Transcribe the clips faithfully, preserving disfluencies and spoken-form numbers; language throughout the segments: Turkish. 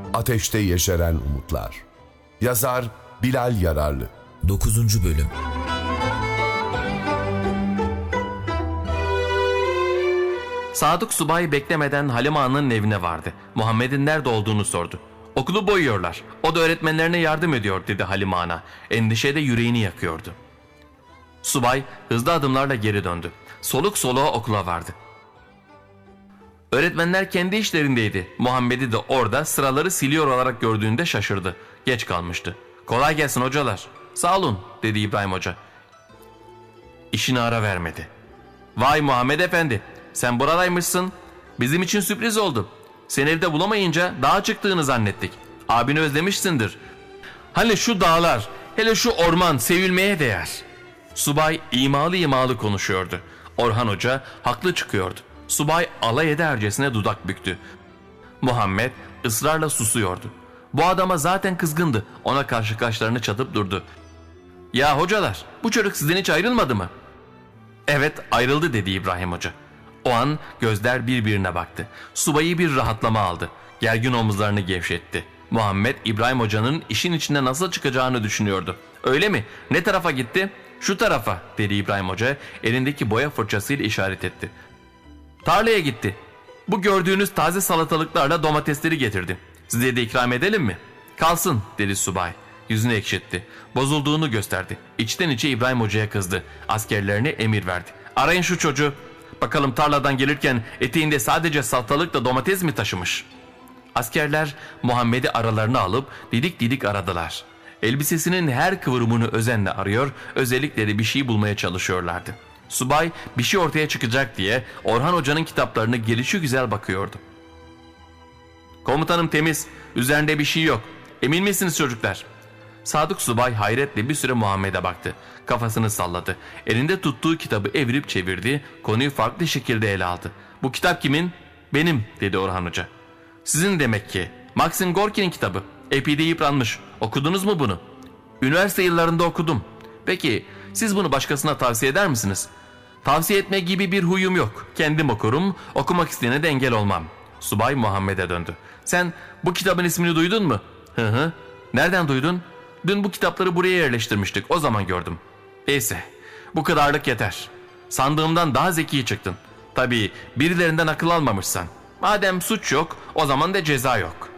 Ateşte Yeşeren Umutlar. Yazar Bilal Yararlı. dokuzuncu Bölüm. Sadık subay beklemeden Halime Ağa'nın evine vardı. Muhammed'in nerede olduğunu sordu. Okulu boyuyorlar. O da öğretmenlerine yardım ediyor dedi Halime Ana. Endişede yüreğini yakıyordu. Subay hızlı adımlarla geri döndü. Soluk soluğa okula vardı. Öğretmenler kendi işlerindeydi. Muhammed'i de orada sıraları siliyor olarak gördüğünde şaşırdı. Geç kalmıştı. Kolay gelsin hocalar. Sağ olun dedi İbrahim Hoca. İşine ara vermedi. Vay Muhammed Efendi, sen buradaymışsın. Bizim için sürpriz oldu. Seni evde bulamayınca dağa çıktığını zannettik. Abini özlemişsindir. Hani şu dağlar, hele şu orman sevilmeye değer. Subay imalı imalı konuşuyordu. Orhan Hoca haklı çıkıyordu. Subay alay edercesine dudak büktü. Muhammed ısrarla susuyordu. Bu adama zaten kızgındı. Ona karşı kaşlarını çatıp durdu. Ya hocalar, bu çocuk sizden hiç ayrılmadı mı? Evet, ayrıldı dedi İbrahim Hoca. O an gözler birbirine baktı. Subayı bir rahatlama aldı. Gergin omuzlarını gevşetti. Muhammed İbrahim Hoca'nın işin içinde nasıl çıkacağını düşünüyordu. Öyle mi? Ne tarafa gitti? Şu tarafa dedi İbrahim Hoca elindeki boya fırçasıyla işaret etti. Tarlaya gitti. Bu gördüğünüz taze salatalıklarla domatesleri getirdi. Size de ikram edelim mi? Kalsın dedi subay. Yüzünü ekşitti. Bozulduğunu gösterdi. İçten içe İbrahim Hoca'ya kızdı. Askerlerine emir verdi. Arayın şu çocuğu. Bakalım tarladan gelirken eteğinde sadece salatalıkla domates mi taşımış? Askerler Muhammed'i aralarına alıp didik didik aradılar. Elbisesinin her kıvrımını özenle arıyor, özellikle de bir şey bulmaya çalışıyorlardı. Subay bir şey ortaya çıkacak diye Orhan Hoca'nın kitaplarını gelişigüzel bakıyordu. Komutanım temiz, üzerinde bir şey yok. Emin misiniz çocuklar? Sadık subay hayretle bir süre Muhammed'e baktı. Kafasını salladı. Elinde tuttuğu kitabı evirip çevirdi. Konuyu farklı şekilde ele aldı. Bu kitap kimin? Benim dedi Orhan Hoca. Sizin demek ki. Maxim Gorki'nin kitabı. Epey de yıpranmış. Okudunuz mu bunu? Üniversite yıllarında okudum. Peki siz bunu başkasına tavsiye eder misiniz? Tavsiye etme gibi bir huyum yok. Kendim okurum, okumak isteyene de engel olmam. Subay Muhammed'e döndü. Sen bu kitabın ismini duydun mu? Hı hı. Nereden duydun? Dün bu kitapları buraya yerleştirmiştik. O zaman gördüm. Neyse. Bu kadarlık yeter. Sandığımdan daha zeki çıktın. Tabii birilerinden akıl almamışsan. Madem suç yok, o zaman da ceza yok.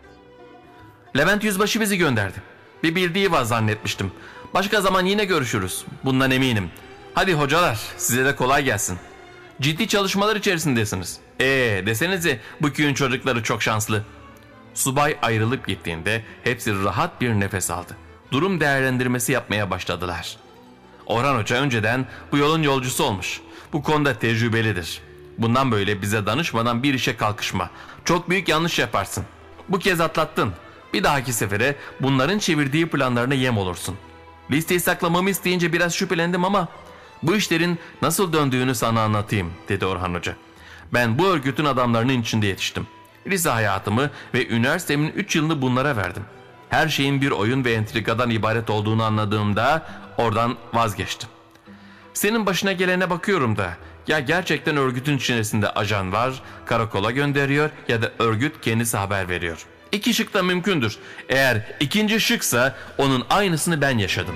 Levent Yüzbaşı bizi gönderdi. Bir bildiği var zannetmiştim. Başka zaman yine görüşürüz. Bundan eminim. Hadi hocalar, size de kolay gelsin. Ciddi çalışmalar içerisindesiniz. Eee desenize bu köyün çocukları çok şanslı. Subay ayrılıp gittiğinde hepsi rahat bir nefes aldı. Durum değerlendirmesi yapmaya başladılar. Orhan Hoca önceden bu yolun yolcusu olmuş. Bu konuda tecrübelidir. Bundan böyle bize danışmadan bir işe kalkışma. Çok büyük yanlış yaparsın. Bu kez atlattın. Bir dahaki sefere bunların çevirdiği planlarına yem olursun. Listeyi saklamamı isteyince biraz şüphelendim ama bu işlerin nasıl döndüğünü sana anlatayım dedi Orhan Hoca. Ben bu örgütün adamlarının içinde yetiştim. Lise hayatımı ve üniversitemin üç yılını bunlara verdim. Her şeyin bir oyun ve entrikadan ibaret olduğunu anladığımda oradan vazgeçtim. Senin başına gelene bakıyorum da ya gerçekten örgütün içerisinde ajan var, karakola gönderiyor ya da örgüt kendisi haber veriyor. İki şık da mümkündür. Eğer ikinci şıksa onun aynısını ben yaşadım.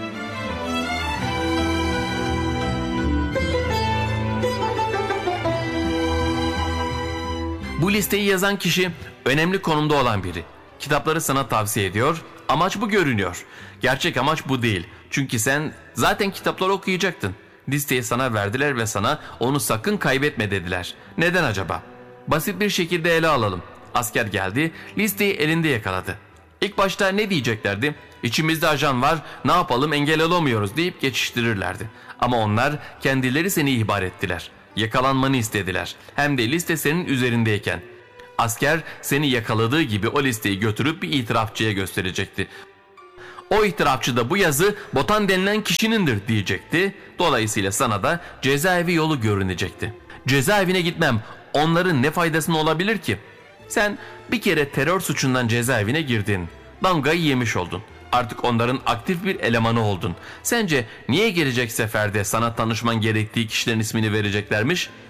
Bu listeyi yazan kişi önemli konumda olan biri. Kitapları sana tavsiye ediyor. Amaç bu görünüyor. Gerçek amaç bu değil. Çünkü sen zaten kitapları okuyacaktın. Listeyi sana verdiler ve sana onu sakın kaybetme dediler. Neden acaba? Basit bir şekilde ele alalım. Asker geldi, listeyi elinde yakaladı. İlk başta ne diyeceklerdi? İçimizde ajan var, ne yapalım engel olamıyoruz deyip geçiştirirlerdi. Ama onlar kendileri seni ihbar ettiler. Yakalanmanı istediler. Hem de liste senin üzerindeyken. Asker seni yakaladığı gibi o listeyi götürüp bir itirafçıya gösterecekti. O itirafçı da bu yazı Botan denilen kişinindir diyecekti. Dolayısıyla sana da cezaevi yolu görünecekti. Cezaevine gitmem onların ne faydasına olabilir ki? Sen bir kere terör suçundan cezaevine girdin. Damgayı yemiş oldun. Artık onların aktif bir elemanı oldun. Sence niye gelecek seferde sana tanışman gerektiği kişilerin ismini vereceklermiş?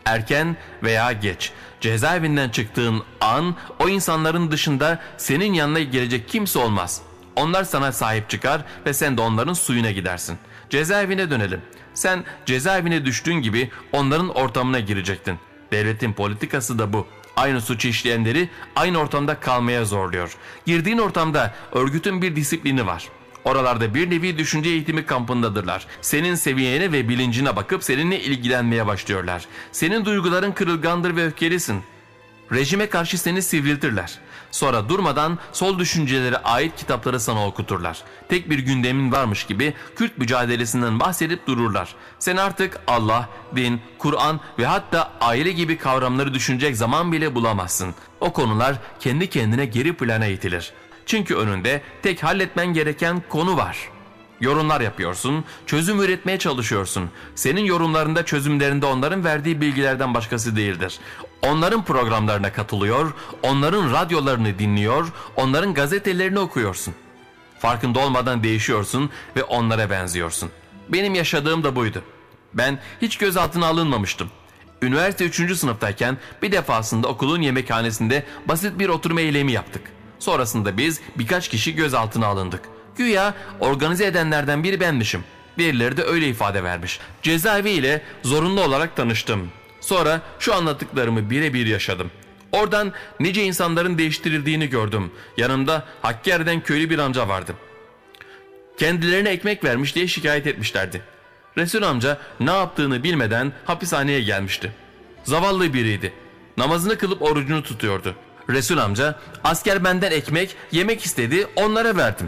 Erken veya geç, cezaevinden çıktığın an o insanların dışında senin yanına gelecek kimse olmaz. Onlar sana sahip çıkar ve sen de onların suyuna gidersin. Cezaevine dönelim. Sen cezaevine düştüğün gibi onların ortamına girecektin. Devletin politikası da bu. Aynı suçu işleyenleri aynı ortamda kalmaya zorluyor. Girdiğin ortamda örgütün bir disiplini var. Oralarda bir nevi düşünce eğitimi kampındadırlar. Senin seviyene ve bilincine bakıp seninle ilgilenmeye başlıyorlar. Senin duyguların kırılgandır ve öfkelisin. Rejime karşı seni sivriltirler. Sonra durmadan sol düşüncelere ait kitapları sana okuturlar. Tek bir gündemin varmış gibi Kürt mücadelesinden bahsedip dururlar. Sen artık Allah, din, Kur'an ve hatta aile gibi kavramları düşünecek zaman bile bulamazsın. O konular kendi kendine geri plana itilir. Çünkü önünde tek halletmen gereken konu var. Yorumlar yapıyorsun, çözüm üretmeye çalışıyorsun. Senin yorumlarında, çözümlerinde onların verdiği bilgilerden başkası değildir. Onların programlarına katılıyor, onların radyolarını dinliyor, onların gazetelerini okuyorsun. Farkında olmadan değişiyorsun ve onlara benziyorsun. Benim yaşadığım da buydu. Ben hiç gözaltına alınmamıştım. Üniversite üçüncü sınıftayken bir defasında okulun yemekhanesinde basit bir oturma eylemi yaptık. Sonrasında biz birkaç kişi gözaltına alındık. Güya organize edenlerden biri benmişim. Birileri de öyle ifade vermiş. Cezaevi ile zorunlu olarak tanıştım. Sonra şu anlattıklarımı birebir yaşadım. Oradan nice insanların değiştirildiğini gördüm. Yanımda Hakkari'den köylü bir amca vardı. Kendilerine ekmek vermiş diye şikayet etmişlerdi. Resul amca ne yaptığını bilmeden hapishaneye gelmişti. Zavallı biriydi. Namazını kılıp orucunu tutuyordu. Resul amca, asker benden ekmek yemek istedi, onlara verdim.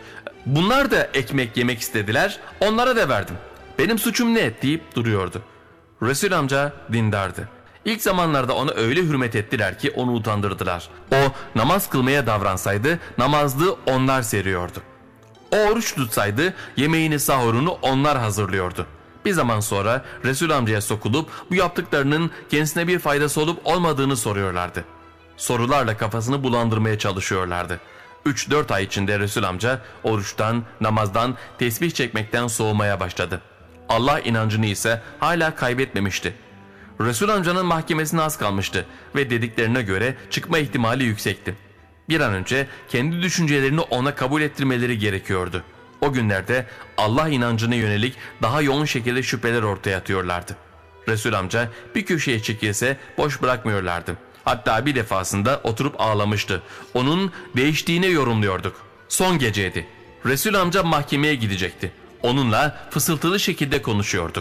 Bunlar da ekmek yemek istediler, onlara da verdim. Benim suçum ne deyip duruyordu. Resul amca dindardı. İlk zamanlarda ona öyle hürmet ettiler ki onu utandırdılar. O namaz kılmaya davransaydı namazlığı onlar seriyordu. O oruç tutsaydı yemeğini, sahurunu onlar hazırlıyordu. Bir zaman sonra Resul amcaya sokulup bu yaptıklarının kendisine bir faydası olup olmadığını soruyorlardı. Sorularla kafasını bulandırmaya çalışıyorlardı. üç dört ay içinde Resul amca oruçtan, namazdan, tesbih çekmekten soğumaya başladı. Allah inancını ise hala kaybetmemişti. Resul amcanın mahkemesine az kalmıştı ve dediklerine göre çıkma ihtimali yüksekti. Bir an önce kendi düşüncelerini ona kabul ettirmeleri gerekiyordu. O günlerde Allah inancına yönelik daha yoğun şekilde şüpheler ortaya atıyorlardı. Resul amca bir köşeye çekilse boş bırakmıyorlardı. Hatta bir defasında oturup ağlamıştı. Onun değiştiğini yorumluyorduk. Son geceydi. Resul amca mahkemeye gidecekti. Onunla fısıltılı şekilde konuşuyorduk.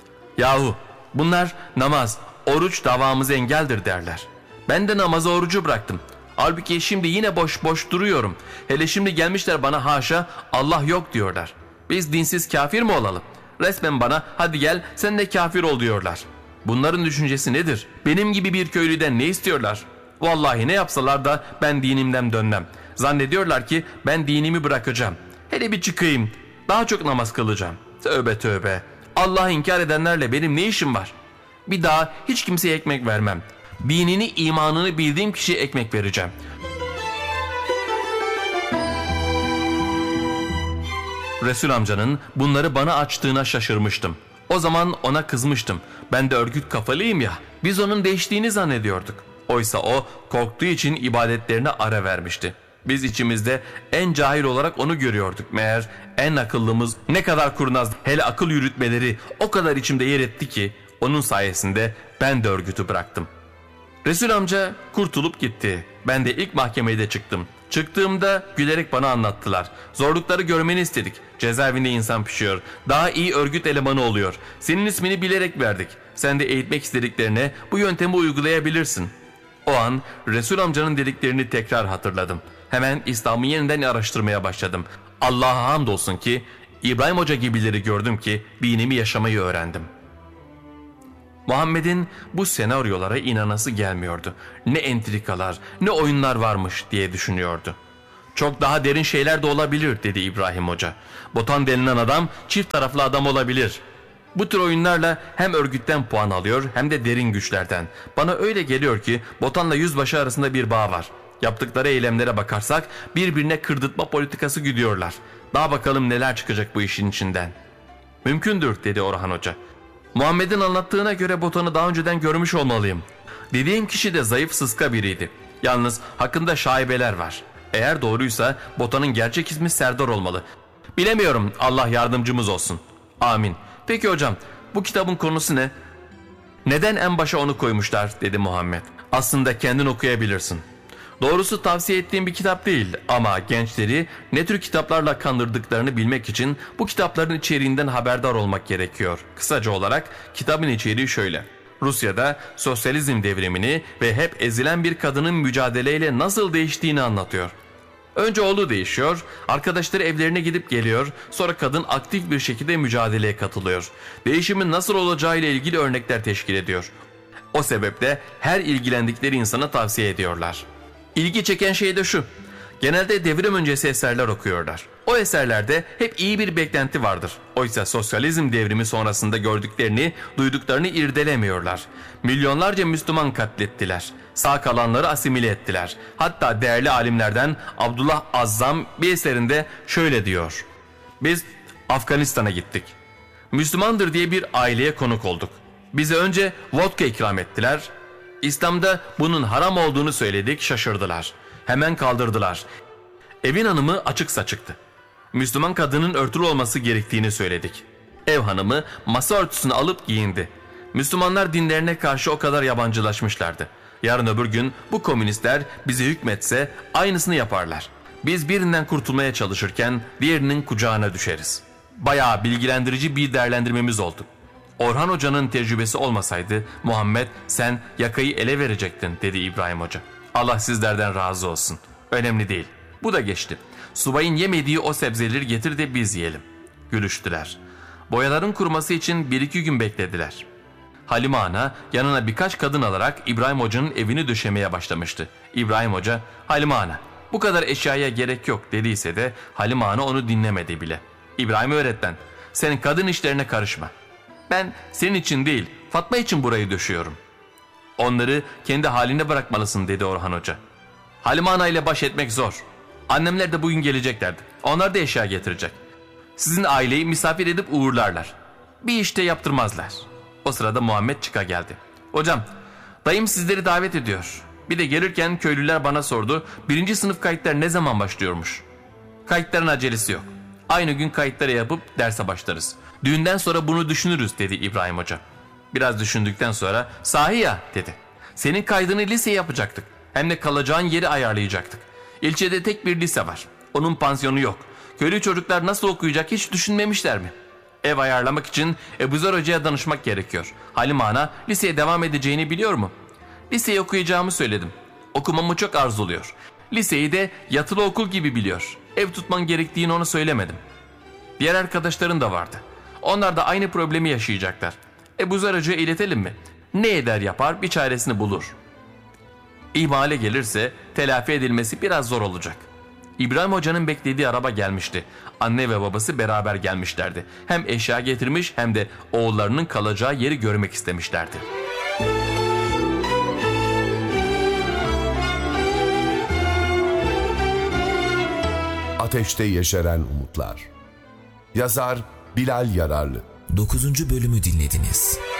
Yahu bunlar namaz, oruç davamıza engeldir derler. Ben de namazı, orucu bıraktım. Halbuki şimdi yine boş boş duruyorum. Hele şimdi gelmişler bana haşa Allah yok diyorlar. Biz dinsiz kafir mi olalım? Resmen bana hadi gel sen de kafir ol diyorlar. Bunların düşüncesi nedir? Benim gibi bir köylüden ne istiyorlar? Vallahi ne yapsalar da ben dinimden dönmem. Zannediyorlar ki ben dinimi bırakacağım. Hele bir çıkayım. Daha çok namaz kılacağım. Tövbe tövbe. Allah'ı inkar edenlerle benim ne işim var? Bir daha hiç kimseye ekmek vermem. Dinini, imanını bildiğim kişiye ekmek vereceğim. Resul amcanın bunları bana açtığına şaşırmıştım. O zaman ona kızmıştım. Ben de örgüt kafalıyım ya. Biz onun değiştiğini zannediyorduk. Oysa o korktuğu için ibadetlerine ara vermişti. Biz içimizde en cahil olarak onu görüyorduk. Meğer en akıllımız ne kadar kurnaz, hele akıl yürütmeleri o kadar içimde yer etti ki onun sayesinde ben de örgütü bıraktım. Resul amca kurtulup gitti. Ben de ilk mahkemeye de çıktım. Çıktığımda gülerek bana anlattılar. Zorlukları görmeni istedik. Cezaevinde insan pişiyor. Daha iyi örgüt elemanı oluyor. Senin ismini bilerek verdik. Sen de eğitmek istediklerine bu yöntemi uygulayabilirsin. O an Resul amcanın dediklerini tekrar hatırladım. Hemen İslam'ı yeniden araştırmaya başladım. Allah'a hamdolsun ki İbrahim Hoca gibileri gördüm ki dinimi yaşamayı öğrendim. Muhammed'in bu senaryolara inanası gelmiyordu. Ne entrikalar, ne oyunlar varmış diye düşünüyordu. Çok daha derin şeyler de olabilir dedi İbrahim Hoca. Botan denilen adam çift taraflı adam olabilir. Bu tür oyunlarla hem örgütten puan alıyor hem de derin güçlerden. Bana öyle geliyor ki Botan'la yüzbaşı arasında bir bağ var. Yaptıkları eylemlere bakarsak birbirine kırdırtma politikası güdüyorlar. Daha bakalım neler çıkacak bu işin içinden. Mümkündür dedi Orhan Hoca. Muhammed'in anlattığına göre Botan'ı daha önceden görmüş olmalıyım. Dediğim kişi de zayıf sıska biriydi. Yalnız hakkında şaibeler var. Eğer doğruysa Botan'ın gerçek ismi Serdar olmalı. Bilemiyorum, Allah yardımcımız olsun. Amin. Peki hocam, bu kitabın konusu ne? Neden en başa onu koymuşlar dedi Muhammed. Aslında kendin okuyabilirsin. Doğrusu tavsiye ettiğim bir kitap değil ama gençleri ne tür kitaplarla kandırdıklarını bilmek için bu kitapların içeriğinden haberdar olmak gerekiyor. Kısaca olarak kitabın içeriği şöyle. Rusya'da sosyalizm devrimini ve hep ezilen bir kadının mücadeleyle nasıl değiştiğini anlatıyor. Önce oğlu değişiyor, arkadaşları evlerine gidip geliyor, sonra kadın aktif bir şekilde mücadeleye katılıyor. Değişimin nasıl olacağı ile ilgili örnekler teşkil ediyor. O sebeple her ilgilendikleri insana tavsiye ediyorlar. İlgi çeken şey de şu, genelde devrim öncesi eserler okuyorlar. O eserlerde hep iyi bir beklenti vardır. Oysa sosyalizm devrimi sonrasında gördüklerini, duyduklarını irdelemiyorlar. Milyonlarca Müslüman katlettiler. Sağ kalanları asimile ettiler. Hatta değerli alimlerden Abdullah Azzam bir eserinde şöyle diyor. Biz Afganistan'a gittik. Müslümandır diye bir aileye konuk olduk. Bize önce vodka ikram ettiler. İslam'da bunun haram olduğunu söyledik, şaşırdılar. Hemen kaldırdılar. Evin hanımı açık saçıktı. Müslüman kadının örtülü olması gerektiğini söyledik. Ev hanımı masa örtüsünü alıp giyindi. Müslümanlar dinlerine karşı o kadar yabancılaşmışlardı. Yarın öbür gün bu komünistler bize hükmetse aynısını yaparlar. Biz birinden kurtulmaya çalışırken diğerinin kucağına düşeriz. Bayağı bilgilendirici bir değerlendirmemiz oldu. Orhan Hoca'nın tecrübesi olmasaydı Muhammed sen yakayı ele verecektin dedi İbrahim Hoca. Allah sizlerden razı olsun. Önemli değil. Bu da geçti. Subayın yemediği o sebzeleri getir de biz yiyelim. Gülüştüler. Boyaların kuruması için bir iki gün beklediler. Halime Ana yanına birkaç kadın alarak İbrahim Hoca'nın evini döşemeye başlamıştı. İbrahim Hoca, Halime Ana bu kadar eşyaya gerek yok dediyse de Halime Ana onu dinlemedi bile. İbrahim öğretmen, senin kadın işlerine karışma. Ben senin için değil, Fatma için burayı döşüyorum. Onları kendi haline bırakmalısın dedi Orhan Hoca. Halime Ana ile baş etmek zor. Annemler de bugün geleceklerdi. Onlar da eşya getirecek. Sizin aileyi misafir edip uğurlarlar. Bir işte yaptırmazlar. O sırada Muhammed çıka geldi. Hocam, dayım sizleri davet ediyor. Bir de gelirken köylüler bana sordu. Birinci sınıf kayıtlar ne zaman başlıyormuş? Kayıtların acelesi yok. Aynı gün kayıtları yapıp derse başlarız. Düğünden sonra bunu düşünürüz dedi İbrahim Hoca. Biraz düşündükten sonra sahi ya dedi. Senin kaydını liseye yapacaktık. Hem de kalacağın yeri ayarlayacaktık. İlçede tek bir lise var. Onun pansiyonu yok. Köylü çocuklar nasıl okuyacak hiç düşünmemişler mi? Ev ayarlamak için Ebuzer Hoca'ya danışmak gerekiyor. Halime Ana liseye devam edeceğini biliyor mu? Liseyi okuyacağımı söyledim. Okumamı çok arzuluyor. Liseyi de yatılı okul gibi biliyor. Ev tutman gerektiğini ona söylemedim. Diğer arkadaşların da vardı. Onlar da aynı problemi yaşayacaklar. Ebuzer Hoca'ya iletelim mi? Ne eder yapar bir çaresini bulur. İhmale gelirse telafi edilmesi biraz zor olacak. İbrahim Hoca'nın beklediği araba gelmişti. Anne ve babası beraber gelmişlerdi. Hem eşya getirmiş hem de oğullarının kalacağı yeri görmek istemişlerdi. Ateşte Yeşeren Umutlar. Yazar Bilal Yararlı. dokuzuncu bölümü dinlediniz.